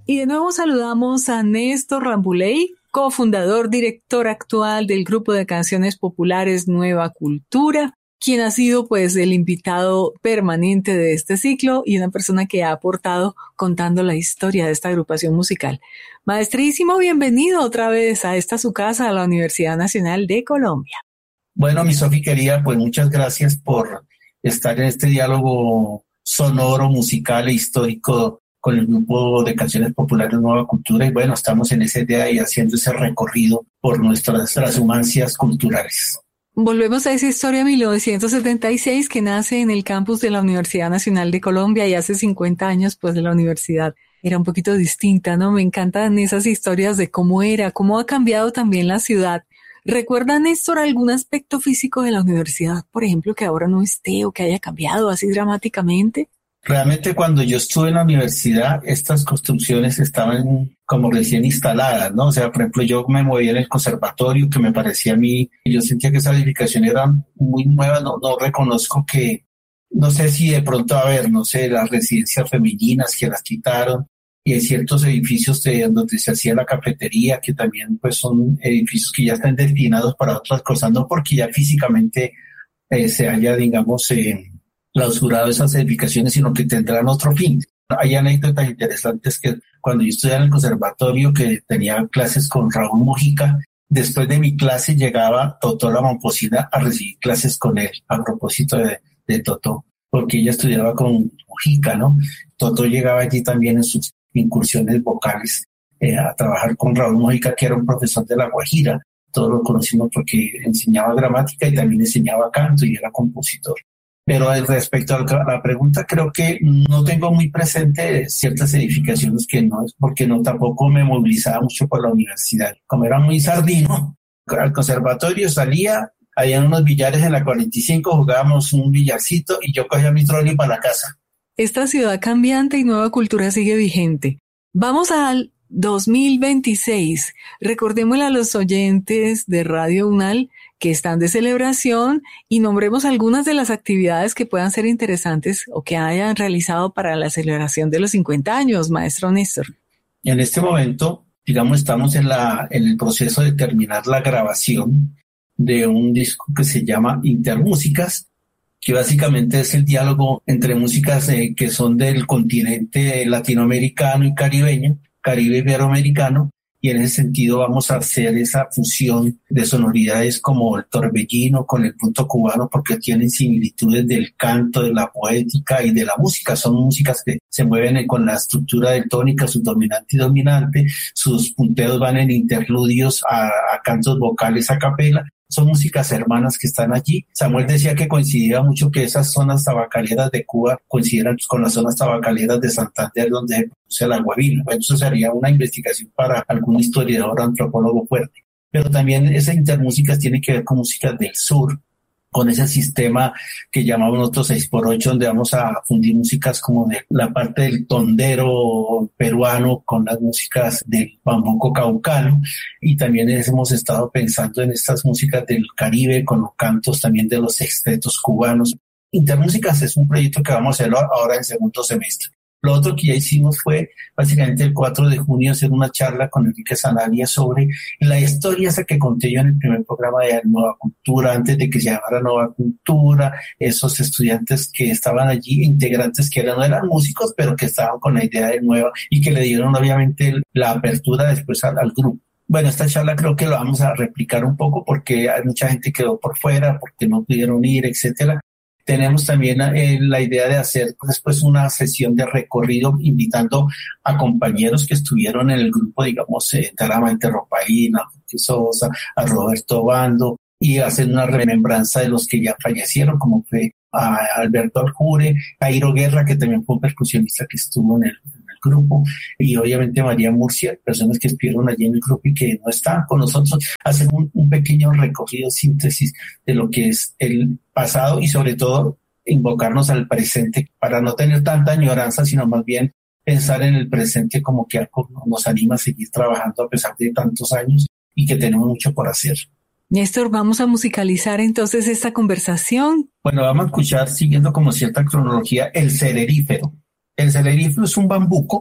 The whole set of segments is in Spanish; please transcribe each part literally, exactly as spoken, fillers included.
Y de nuevo saludamos a Néstor Rambuley, cofundador, director actual del grupo de canciones populares Nueva Cultura, quien ha sido pues el invitado permanente de este ciclo y una persona que ha aportado contando la historia de esta agrupación musical. Maestrísimo, bienvenido otra vez a esta su casa, a la Universidad Nacional de Colombia. Bueno, mi Sofi querida, pues muchas gracias por estar en este diálogo sonoro, musical e histórico con el grupo de canciones populares Nueva Cultura. Y bueno, estamos en ese día y haciendo ese recorrido por nuestras transhumancias culturales. Volvemos a esa historia de mil novecientos setenta y seis que nace en el campus de la Universidad Nacional de Colombia, y hace cincuenta años pues la universidad era un poquito distinta, ¿no? Me encantan esas historias de cómo era, cómo ha cambiado también la ciudad. ¿Recuerda, Néstor, algún aspecto físico de la universidad, por ejemplo, que ahora no esté o que haya cambiado así dramáticamente? Realmente cuando yo estuve en la universidad, estas construcciones estaban como recién instaladas, ¿no? O sea, por ejemplo, yo me movía en el conservatorio, que me parecía a mí, yo sentía que esa edificación era muy nueva, no, no reconozco que, no sé si de pronto, a ver, no sé, las residencias femeninas que las quitaron, y hay ciertos edificios de donde se hacía la cafetería, que también pues son edificios que ya están destinados para otras cosas, no porque ya físicamente eh, se haya, digamos, eh, clausurado esas edificaciones, sino que tendrán otro fin. Hay anécdotas interesantes que cuando yo estudiaba en el conservatorio, que tenía clases con Raúl Mujica, después de mi clase llegaba Totó la Momposina a recibir clases con él, a propósito de, de Totó, porque ella estudiaba con Mujica, ¿no? Totó llegaba allí también en sus incursiones vocales eh, a trabajar con Raúl Mujica, que era un profesor de La Guajira. Todos lo conocimos porque enseñaba gramática y también enseñaba canto y era compositor. Pero respecto a la pregunta, creo que no tengo muy presente ciertas edificaciones, que no es porque no tampoco me movilizaba mucho por la universidad. Como era muy sardino, al conservatorio salía, había unos billares en la cuarenta y cinco, jugábamos un billarcito y yo cogía mi trolley para la casa. Esta ciudad cambiante y Nueva Cultura sigue vigente. Vamos al dos mil veintiséis. Recordémosle a los oyentes de Radio UNAL que están de celebración y nombremos algunas de las actividades que puedan ser interesantes o que hayan realizado para la celebración de los cincuenta años, maestro Néstor. En este momento, digamos, estamos en, la, en el proceso de terminar la grabación de un disco que se llama Intermúsicas, que básicamente es el diálogo entre músicas eh, que son del continente latinoamericano y caribeño, caribe iberoamericano, y en ese sentido vamos a hacer esa fusión de sonoridades como el torbellino con el punto cubano, porque tienen similitudes del canto, de la poética y de la música. Son músicas que se mueven con la estructura del tónica, su dominante y dominante, sus punteos van en interludios a, a cantos vocales a capela. Son músicas hermanas que están allí. Samuel decía que coincidía mucho que esas zonas tabacaleras de Cuba coincidieran con las zonas tabacaleras de Santander, donde se produce la guabina. Bueno, eso sería una investigación para algún historiador o antropólogo fuerte. Pero también esas intermúsicas tienen que ver con músicas del sur, con ese sistema que llamamos nosotros seis por ocho, donde vamos a fundir músicas como de la parte del tondero peruano con las músicas del bambuco caucano, y también hemos estado pensando en estas músicas del Caribe con los cantos también de los sextetos cubanos. Intermúsicas es un proyecto que vamos a hacer ahora en segundo semestre. Lo otro que ya hicimos fue básicamente el cuatro de junio hacer una charla con Enrique Sanabria sobre la historia esa que conté yo en el primer programa de Nueva Cultura, antes de que se llamara Nueva Cultura, esos estudiantes que estaban allí, integrantes que eran, no eran músicos, pero que estaban con la idea de nueva y que le dieron obviamente la apertura después al, al grupo. Bueno, esta charla creo que la vamos a replicar un poco porque hay mucha gente que quedó por fuera, porque no pudieron ir, etcétera. Tenemos también eh, la idea de hacer después una sesión de recorrido invitando a compañeros que estuvieron en el grupo, digamos, eh, Taramante Ropaín, a Jorge Sosa, a Roberto Bando, y hacer una remembranza de los que ya fallecieron, como fue a Alberto Aljure, Cairo Guerra, que también fue un percusionista que estuvo en el, en el grupo, y obviamente María Murcia, personas que estuvieron allí en el grupo y que no están con nosotros. Hacen un, un pequeño recorrido, síntesis de lo que es el pasado y sobre todo invocarnos al presente para no tener tanta añoranza, sino más bien pensar en el presente como que algo nos anima a seguir trabajando a pesar de tantos años y que tenemos mucho por hacer. Néstor, vamos a musicalizar entonces esta conversación. Bueno, vamos a escuchar, siguiendo como cierta cronología, el celerífero. El celerífero es un bambuco,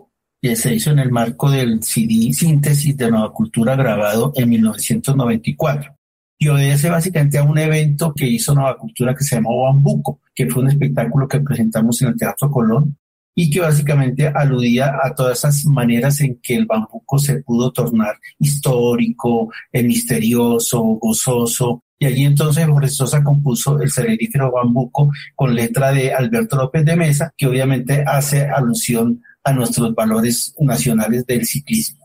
y se hizo en el marco del C D Síntesis de Nueva Cultura grabado en mil novecientos noventa y cuatro. Y obedece básicamente a un evento que hizo Nueva Cultura que se llamó Bambuco, que fue un espectáculo que presentamos en el Teatro Colón y que básicamente aludía a todas esas maneras en que el bambuco se pudo tornar histórico, misterioso, gozoso. Y allí entonces Jorge Sosa compuso el Celerífero Bambuco con letra de Alberto López de Mesa, que obviamente hace alusión a nuestros valores nacionales del ciclismo.